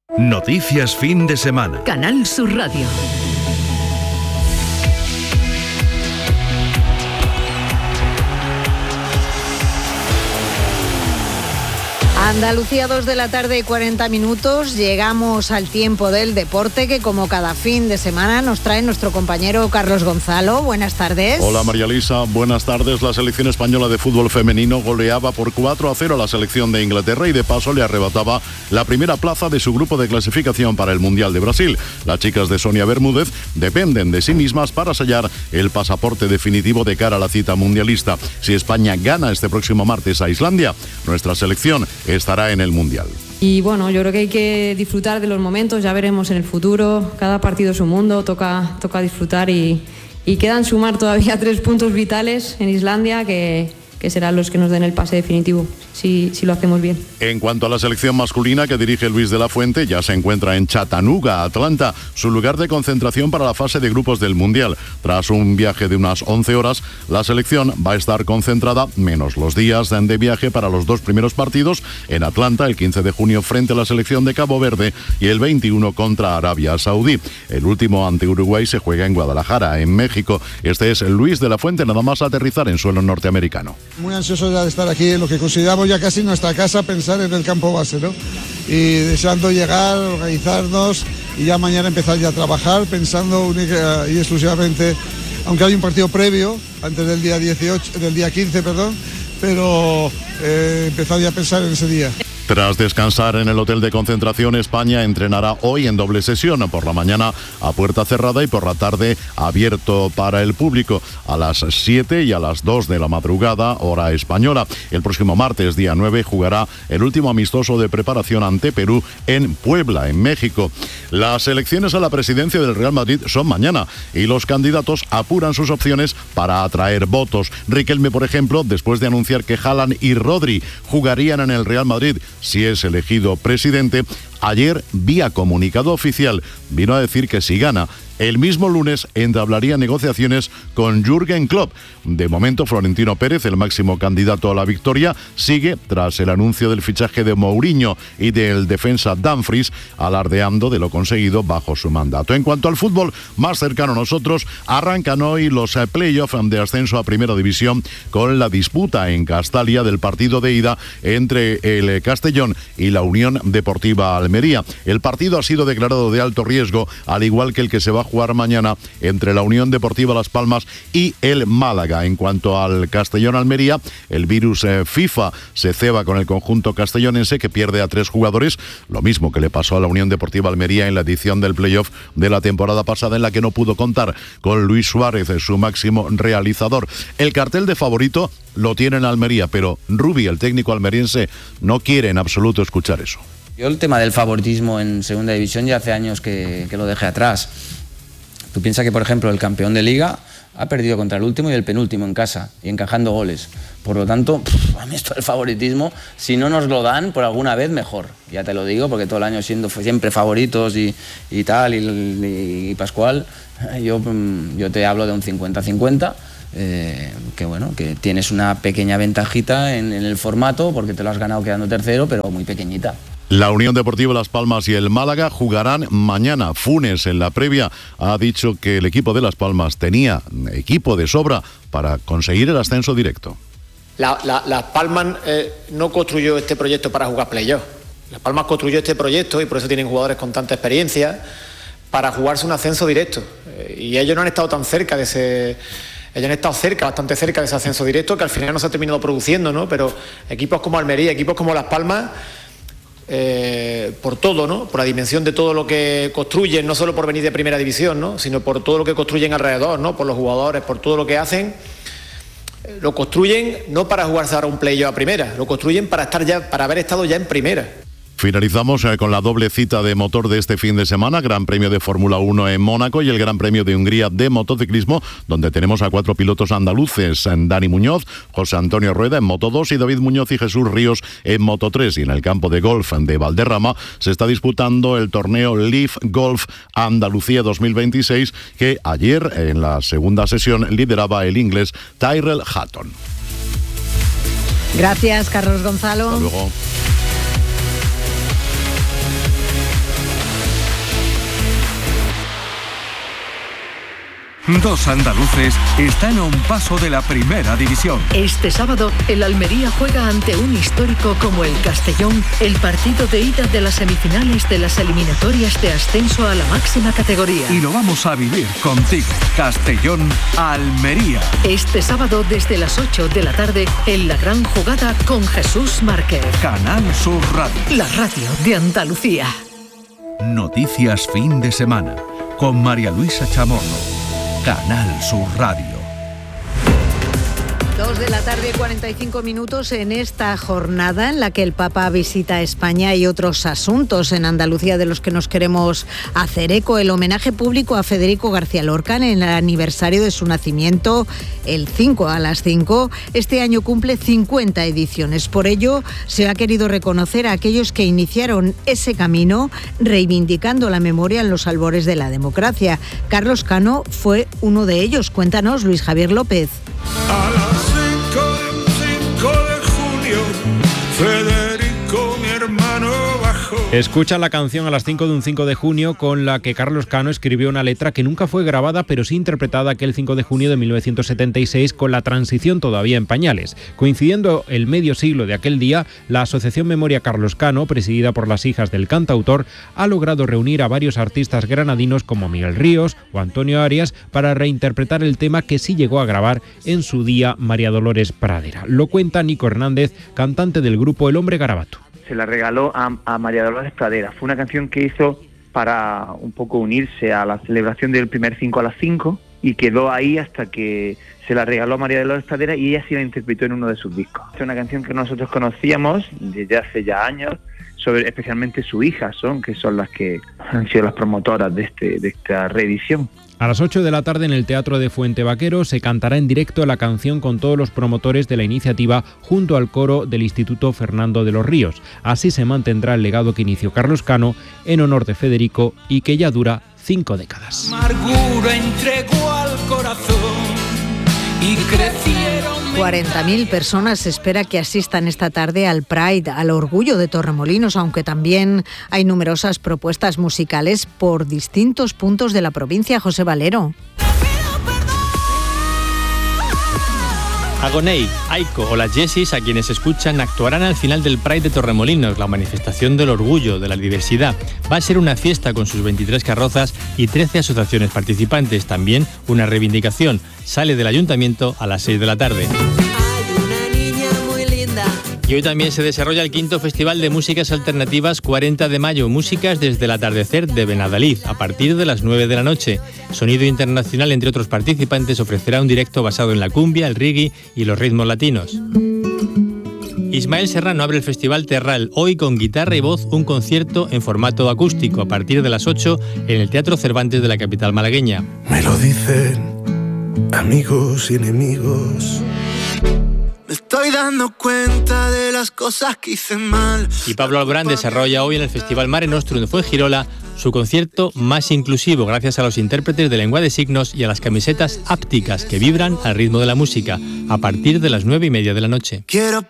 Noticias fin de semana. Canal Sur Radio. Andalucía, 2 de la tarde y 40 minutos. Llegamos al tiempo del deporte que, como cada fin de semana, nos trae nuestro compañero Carlos Gonzalo. Buenas tardes. Hola María Luisa, buenas tardes. La selección española de fútbol femenino goleaba por 4-0 a la selección de Inglaterra y de paso le arrebataba la primera plaza de su grupo de clasificación para el Mundial de Brasil. Las chicas de Sonia Bermúdez dependen de sí mismas para sellar el pasaporte definitivo de cara a la cita mundialista. Si España gana este próximo martes a Islandia, nuestra selección estará en el Mundial. Y bueno, yo creo que hay que disfrutar de los momentos, ya veremos en el futuro. Cada partido es un mundo, toca disfrutar y quedan sumar todavía 3 puntos vitales en Islandia que serán los que nos den el pase definitivo, si lo hacemos bien. En cuanto a la selección masculina que dirige Luis de la Fuente, ya se encuentra en Chattanooga, Atlanta, su lugar de concentración para la fase de grupos del Mundial. Tras un viaje de unas 11 horas, la selección va a estar concentrada, menos los días de viaje para los 2 primeros partidos, en Atlanta el 15 de junio frente a la selección de Cabo Verde y el 21 contra Arabia Saudí. El último ante Uruguay se juega en Guadalajara, en México. Este es Luis de la Fuente, nada más aterrizar en suelo norteamericano. Muy ansioso ya de estar aquí en lo que consideramos ya casi nuestra casa, pensar en el campo base, ¿no? Y deseando llegar, organizarnos y ya mañana empezar ya a trabajar, pensando única y exclusivamente, aunque hay un partido previo, antes del día 15, pero empezar ya a pensar en ese día. Tras descansar en el hotel de concentración, España entrenará hoy en doble sesión, por la mañana a puerta cerrada y por la tarde abierto para el público, a las 7 y a las 2 de la madrugada, hora española. El próximo martes, día 9, jugará el último amistoso de preparación ante Perú en Puebla, en México. Las elecciones a la presidencia del Real Madrid son mañana y los candidatos apuran sus opciones para atraer votos. Riquelme, por ejemplo, después de anunciar que Haaland y Rodri jugarían en el Real Madrid si es elegido presidente, ayer, vía comunicado oficial, vino a decir que si gana, el mismo lunes entablaría negociaciones con Jürgen Klopp. De momento, Florentino Pérez, el máximo candidato a la victoria, sigue tras el anuncio del fichaje de Mourinho y del defensa Dumfries, alardeando de lo conseguido bajo su mandato. En cuanto al fútbol más cercano a nosotros, arrancan hoy los playoffs de ascenso a Primera División con la disputa en Castalia del partido de ida entre el Castellón y la Unión Deportiva Almería. El partido ha sido declarado de alto riesgo, al igual que el que se va a jugar mañana entre la Unión Deportiva Las Palmas y el Málaga. En cuanto al Castellón-Almería, el virus FIFA se ceba con el conjunto castellonense, que pierde a 3 jugadores, lo mismo que le pasó a la Unión Deportiva Almería en la edición del playoff de la temporada pasada, en la que no pudo contar con Luis Suárez, su máximo realizador. El cartel de favorito lo tiene en Almería, pero Rubi, el técnico almeriense, no quiere en absoluto escuchar eso. Yo el tema del favoritismo en segunda división ya hace años que lo dejé atrás. Tú piensas que, por ejemplo, el campeón de Liga ha perdido contra el último y el penúltimo en casa y encajando goles. Por lo tanto, a mí esto del favoritismo, si no nos lo dan por alguna vez, mejor. Ya te lo digo, porque todo el año siendo siempre favoritos y tal, y Pascual, yo te hablo de un 50-50. Que bueno, que tienes una pequeña ventajita en el formato, porque te lo has ganado quedando tercero, pero muy pequeñita. La Unión Deportiva Las Palmas y el Málaga jugarán mañana. Funes, en la previa, ha dicho que el equipo de Las Palmas tenía equipo de sobra para conseguir el ascenso directo. Las Palmas no construyó este proyecto para jugar playoff. Las Palmas construyó este proyecto, y por eso tienen jugadores con tanta experiencia, para jugarse un ascenso directo. Y ellos no han estado tan cerca de ese... Ellos han estado bastante cerca de ese ascenso directo, que al final no se ha terminado produciendo, ¿no? Pero equipos como Almería, equipos como Las Palmas, por todo, ¿no? Por la dimensión de todo lo que construyen, no solo por venir de Primera División, ¿no? Sino por todo lo que construyen alrededor, ¿no? Por los jugadores, por todo lo que hacen. Lo construyen no para jugarse ahora un playoff a Primera, lo construyen para haber estado ya en Primera. Finalizamos con la doble cita de motor de este fin de semana, Gran Premio de Fórmula 1 en Mónaco y el Gran Premio de Hungría de motociclismo, donde tenemos a 4 pilotos andaluces, Dani Muñoz, José Antonio Rueda en Moto 2 y David Muñoz y Jesús Ríos en Moto 3. Y en el campo de golf de Valderrama se está disputando el torneo Leaf Golf Andalucía 2026, que ayer en la segunda sesión lideraba el inglés Tyrrell Hatton. Gracias, Carlos Gonzalo. Hasta luego. Dos andaluces están a un paso de la primera división. Este sábado, el Almería juega ante un histórico como el Castellón, el partido de ida de las semifinales de las eliminatorias de ascenso a la máxima categoría. Y lo vamos a vivir contigo. Castellón-Almería. Este sábado desde las 8 de la tarde en La Gran Jugada con Jesús Márquez. Canal Sur Radio. La radio de Andalucía. Noticias fin de semana con María Luisa Chamorro. Canal Sur Radio. 2 de la tarde, 45 minutos en esta jornada en la que el Papa visita España y otros asuntos en Andalucía de los que nos queremos hacer eco. El homenaje público a Federico García Lorca en el aniversario de su nacimiento, el 5 a las 5. Este año cumple 50 ediciones. Por ello, se ha querido reconocer a aquellos que iniciaron ese camino reivindicando la memoria en los albores de la democracia. Carlos Cano fue uno de ellos. Cuéntanos, Luis Javier López. A las 5 de junio, Federico, mi hermano, bajó. Escucha la canción a las 5 de un 5 de junio con la que Carlos Cano escribió una letra que nunca fue grabada, pero sí interpretada aquel 5 de junio de 1976 con la transición todavía en pañales. Coincidiendo el medio siglo de aquel día, la Asociación Memoria Carlos Cano, presidida por las hijas del cantautor, ha logrado reunir a varios artistas granadinos como Miguel Ríos o Antonio Arias para reinterpretar el tema que sí llegó a grabar en su día María Dolores Pradera. Lo cuenta Nico Hernández, cantante del grupo El Hombre Garabato. Se la regaló a María Dolores Pradera. Fue una canción que hizo para un poco unirse a la celebración del primer 5 a las 5 y quedó ahí hasta que se la regaló a María Dolores Pradera y ella sí la interpretó en uno de sus discos. Es una canción que nosotros conocíamos desde hace ya años, especialmente su hija, que son las que han sido las promotoras de esta reedición. A las 8 de la tarde en el Teatro de Fuente Vaquero se cantará en directo la canción con todos los promotores de la iniciativa junto al coro del Instituto Fernando de los Ríos. Así se mantendrá el legado que inició Carlos Cano en honor de Federico y que ya dura 5 décadas. Amargura entregó al corazón y crecieron. 40.000 personas se espera que asistan esta tarde al Pride, al Orgullo de Torremolinos, aunque también hay numerosas propuestas musicales por distintos puntos de la provincia. José Valero. Agoney, Aiko o las Jessis, a quienes escuchan, actuarán al final del Pride de Torremolinos, la manifestación del orgullo, de la diversidad. Va a ser una fiesta con sus 23 carrozas y 13 asociaciones participantes. También una reivindicación. Sale del ayuntamiento a las 6 de la tarde. Y hoy también se desarrolla el 5º Festival de Músicas Alternativas 40 de mayo, músicas desde el atardecer de Benadalid, a partir de las 9 de la noche. Sonido Internacional, entre otros participantes, ofrecerá un directo basado en la cumbia, el reggae y los ritmos latinos. Ismael Serrano abre el Festival Terral, hoy con guitarra y voz, un concierto en formato acústico, a partir de las 8 en el Teatro Cervantes de la capital malagueña. Me lo dicen amigos y enemigos. Me estoy dando cuenta de las cosas que hice mal. Y Pablo Alborán desarrolla hoy en el Festival Mare Nostrum de Fuengirola su concierto más inclusivo, gracias a los intérpretes de lengua de signos y a las camisetas ápticas que vibran al ritmo de la música, a partir de las 9:30 de la noche. Quiero